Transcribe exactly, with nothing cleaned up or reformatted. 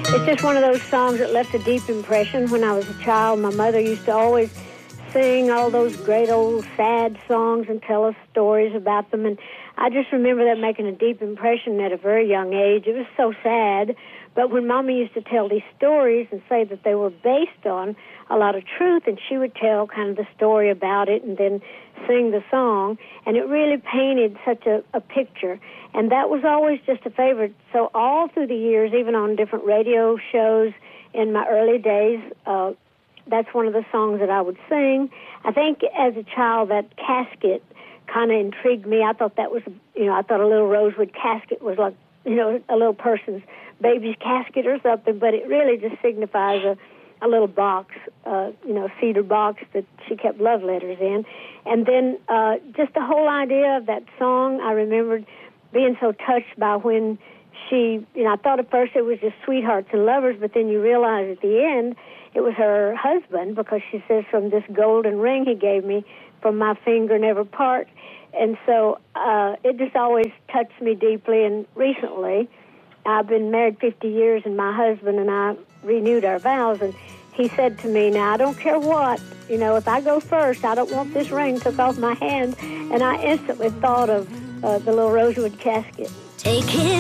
It's just one of those songs that left a deep impression when I was a child. My mother used to always sing all those great old sad songs and tell us stories about them. And I just remember that making a deep impression at a very young age. It was so sad. But when Mama used to tell these stories and say that they were based on a lot of truth, and she would tell kind of the story about it and then sing the song, and it really painted such a, a picture. And that was always just a favorite. So all through the years, even on different radio shows in my early days, uh, that's one of the songs that I would sing. I think as a child, that casket kind of intrigued me. I thought that was, you know, I thought a little rosewood casket was like, you know, a little person's baby's casket or something, but it really just signifies a, a little box, uh, you know, cedar box that she kept love letters in. And then uh, just the whole idea of that song, I remembered being so touched by when she, you know, I thought at first it was just sweethearts and lovers, but then you realize at the end it was her husband, because she says, from this golden ring he gave me, from my finger never part. And so uh, it just always touched me deeply. And recently, I've been married fifty years, and my husband and I renewed our vows, and he said to me, now, I don't care what, you know, if I go first, I don't want this ring took off my hand. And I instantly thought of uh, the little rosewood casket. Take it.